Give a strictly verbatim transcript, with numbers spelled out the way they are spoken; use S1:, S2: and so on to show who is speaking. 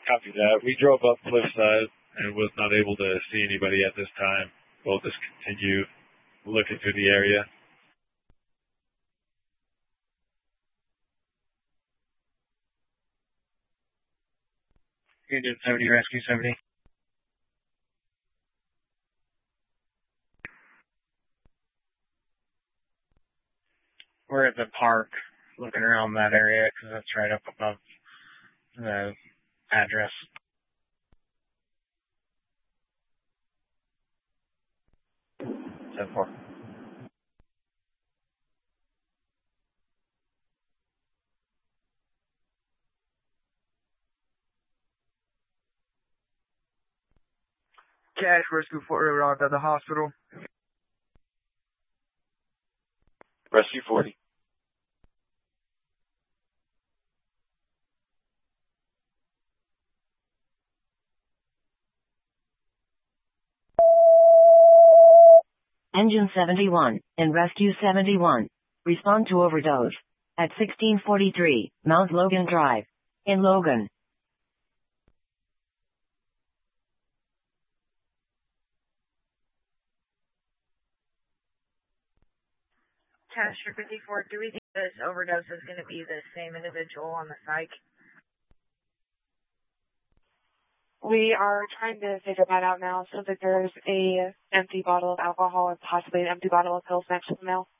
S1: Copy that. We drove up Cliffside and was not able to see anybody at this time. We'll just continue looking through the area.
S2: Agent seventy, Rescue seventy. We're at the park, looking around that area, because that's right up above the address. seven four.
S3: Cash Rescue forty arrived at the hospital.
S1: Rescue forty.
S4: Engine seventy-one and Rescue seventy-one. Respond to overdose at sixteen forty-three Mount Logan Drive in Logan.
S5: Cash for fifty-four, do we think this overdose is going to be the same individual on the psych?
S6: We are trying to figure that out now, so that there's a empty bottle of alcohol and possibly an empty bottle of pills next to the mail.